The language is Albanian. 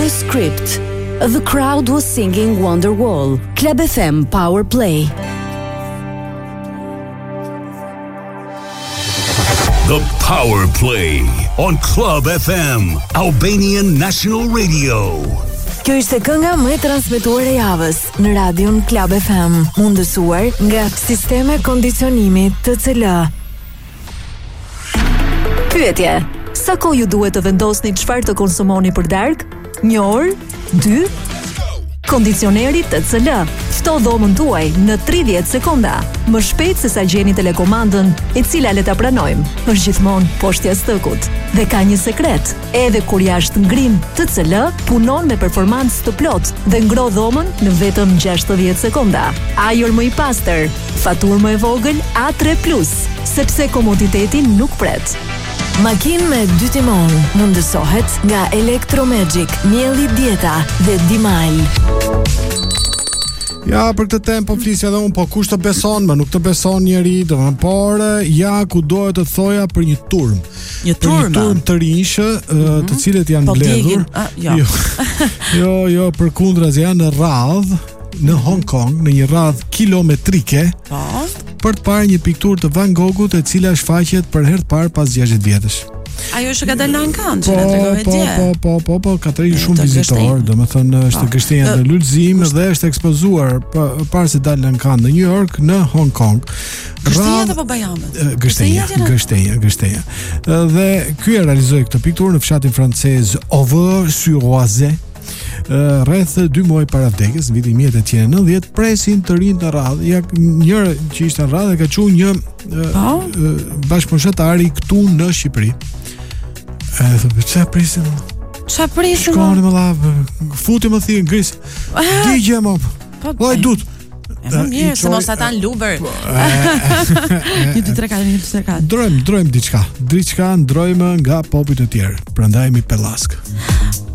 a script. The crowd was singing Wonderwall. Club FM Power Play. The Power Play on Club FM, Albanian National Radio. Kjo ishte kënga më e transmetuar e javës në radion Club FM, mundësuar nga Sisteme Kondicionimi TCL. Pyetje: sa kohë ju duhet të vendosni çfarë të konsumoni për darkë? 1 orë? 2? Kondicioneri TCL fto dhomën tuaj në 30 sekonda, më shpejt se sa gjeni telekomandën, e cila le ta pranojmë, është gjithmonë poshtë jastëkut. Dhe ka një sekret: edhe kur jashtë ngrim, TCL punon me performancë të plotë dhe ngro dhomën në vetëm 60 sekonda. Ajër më i pastër, faturë më e vogël A3+, sepse komoditeti nuk pret. Makinë me 2 timon mundësohet nga Electromagic, Mielli Dieta dhe Dimal. Ja, për këtë tempo flisja dhe unë, po kush të beson, më nuk të beson njeri, por ja ku dohet të thoja për një turm. Një turm të rinjshë, të cilët janë mbledhur. Jo, përkundraz janë në radhë në Hong Kong, në një radhë kilometrike. Për të parë një pikturë të Van Goghut, e cila shfaqet për herë të parë pas 60 vjetësh. Ajo është ka dalë në Ankan, që na tregove dje. Po, ka trejë shumë vizitor, domethënë është gështenja dhe lulëzim dhe është ekspozuar para se dalë në Ankan në New York, në Hong Kong. Gështenja apo bajamet? Gështenja. Dhe ky e realizoi këtë pikturë në fshatin francez Auvers-sur-Oise. Rreth 2 muaj para vdekjes, në vitin 1890, presin të rinë në radhë. Ja, njëra që ishte në radhë ka qenë një bashkëpunëtari këtu në Shqipëri. Çfarë presin? Shkoni më dha, futi më thirr ngris. Digje më. Vaj dut. Mirë, se mos ata në Luber. 1 2 3 4. Ndrojmë diçka ndrojmë nga popujt e tjerë. Prandaj mi pellask.